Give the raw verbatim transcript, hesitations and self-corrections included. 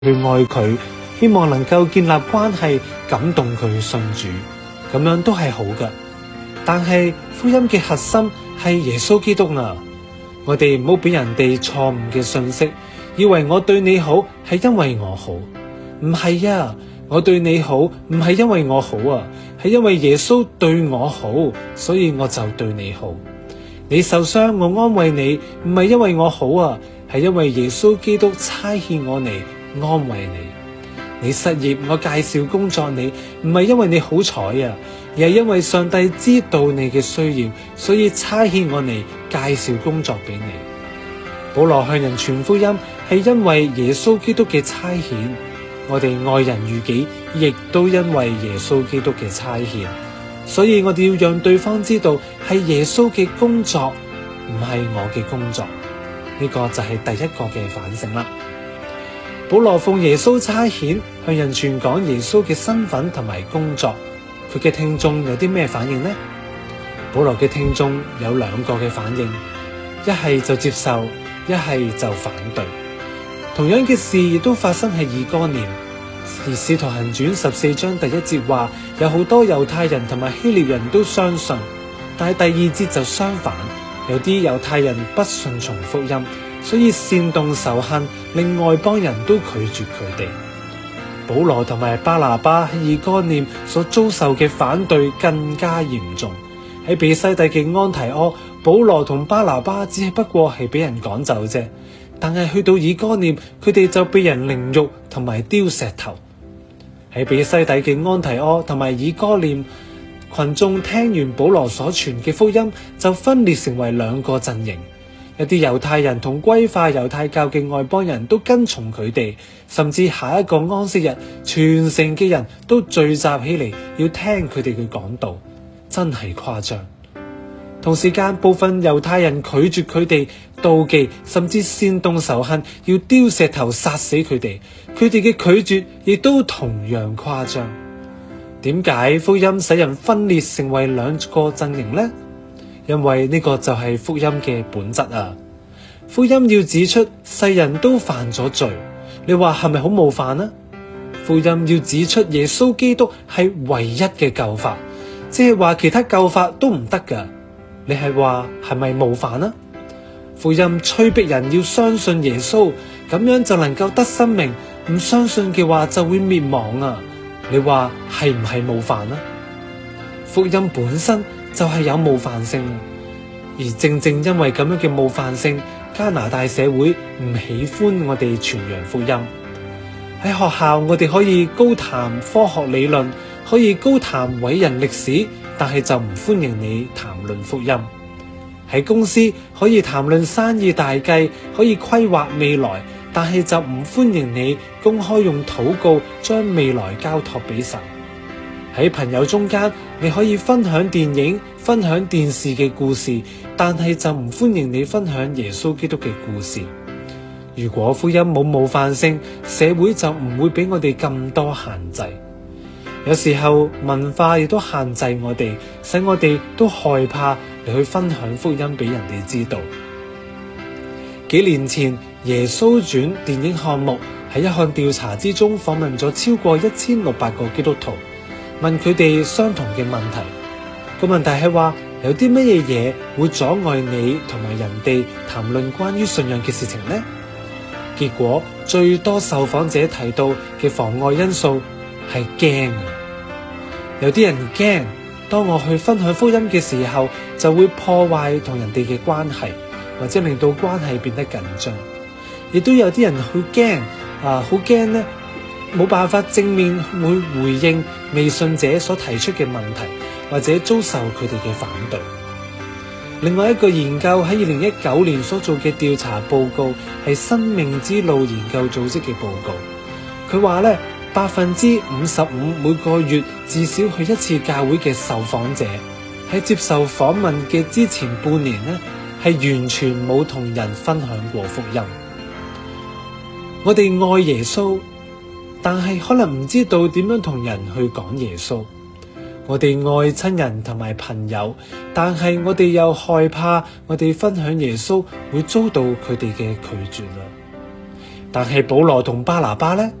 去愛佢，希望能夠建立關係，感動佢信主，咁樣都係好嘅。但係福音嘅核心係耶穌基督啊！我哋唔好俾人哋錯誤嘅信息，以為我對你好係因為我好，唔係啊！我對你好唔係因為我好啊，係因為耶穌對我好，所以我就對你好。你受傷，我安慰你，唔係因為我好啊，係因為耶穌基督差遣我嚟安慰你。你失業，我介紹工作你，唔係因為你好彩啊，而係因為上帝知道你嘅需要，所以差遣我嚟介紹工作俾你。保羅向人傳福音，係因為耶穌基督嘅差遣。我哋愛人如己，亦都因為耶穌基督嘅差遣。所以我哋要讓對方知道係耶穌嘅工作，唔係我嘅工作。呢個就係第一個嘅反省啦。保羅奉耶穌差遣向人傳講耶穌嘅身份同埋工作，佢嘅聽眾有啲咩反應呢？保羅嘅聽眾有兩個嘅反應，一係就接受，一係就反對。同樣嘅事亦都發生喺以哥念，而使徒行傳十四章第一節話，有好多猶太人同埋希臘人都相信，但係第二節就相反，有啲猶太人不順從福音，所以煽動仇恨，令外邦人都拒絕佢哋。保羅同埋巴拿巴喺以哥念所遭受嘅反對更加嚴重。喺彼西底嘅安提阿，保羅同巴拿巴只係不過係俾人趕走啫。但係去到以哥念，佢哋就被人凌辱同埋丟石頭。喺彼西底嘅安提阿同埋以哥念，群眾聽完保羅所傳嘅福音，就分裂成為兩個陣營。一啲猶太人同歸化猶太教嘅外邦人都跟從佢哋，甚至下一個安息日，全城嘅人都聚集起嚟要聽佢哋嘅講道，真係誇張。同時間，部分猶太人拒絕佢哋，妒忌甚至煽動仇恨，要丟石頭殺死佢哋。佢哋嘅拒絕亦都同樣誇張。點解福音使人分裂成為兩個陣營呢？因為呢個就係福音嘅本質啊！福音要指出世人都犯咗罪，你話係咪好冒犯呢？福音要指出耶穌基督係唯一嘅救法，即係話其他救法都唔得噶。你係話係咪冒犯呢？福音催逼人要相信耶穌，咁樣就能夠得生命，唔相信嘅話就會滅亡啊！你話係唔係冒犯呢？福音本身就係有冒犯性，而正正因為咁樣嘅冒犯性，加拿大社會唔喜歡我哋傳揚福音。喺學校我哋可以高談科學理論，可以高談偉人歷史，但係就唔歡迎你談論福音。喺公司可以談論生意大計，可以規劃未來，但係就唔歡迎你公開用禱告將未來交託俾神。喺朋友中間，你可以分享電影、分享電視嘅故事，但係就唔歡迎你分享耶穌基督嘅故事。如果福音冇冒犯性，社會就唔會俾我哋咁多限制。有時候文化亦都限制我哋，使我哋都害怕嚟去分享福音俾人哋知道。幾年前，耶穌傳電影項目喺一項調查之中訪問咗超過一千六百個基督徒，問佢哋相同嘅問題。個問題係話，有啲乜嘢嘢會阻礙你同埋人哋談論關於信仰嘅事情呢？結果最多受訪者提到嘅妨礙因素係驚。有啲人驚，當我去分享福音嘅時候，就會破壞同人哋嘅關係，或者令到關係變得緊張。亦都有啲人去驚啊，好驚呢，冇辦法正面會回應未信者所提出嘅問題，或者遭受佢哋嘅反對。另外一個研究喺二零一九年所做嘅調查報告係生命之路研究組織嘅報告。佢話咧，百分之五十五每個月至少去一次教會嘅受訪者喺接受訪問嘅之前半年呢，係完全冇同人分享過福音。我哋愛耶穌，但係可能唔知道點樣同人去講耶穌。我哋愛親人同埋朋友，但係我哋又害怕我哋分享耶穌會遭到佢哋嘅拒絕啦。 但係保羅同巴拿巴呢，